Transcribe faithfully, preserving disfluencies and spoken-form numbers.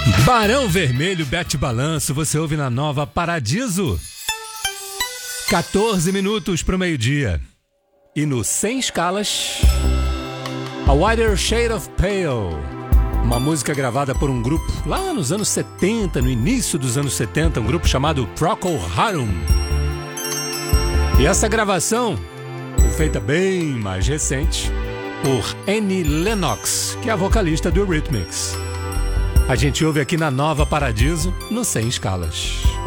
Barão Vermelho, Bete Balanço, você ouve na Nova Paradiso. quatorze minutos para o meio-dia. E no Sem Escalas, A Whiter Shade of Pale, uma música gravada por um grupo lá nos anos setenta, no início dos anos setenta, um grupo chamado Procol Harum. E essa gravação foi feita bem mais recente por Annie Lennox, que é a vocalista do Eurythmics. A gente ouve aqui na Nova Paradiso, no Sem Escalas.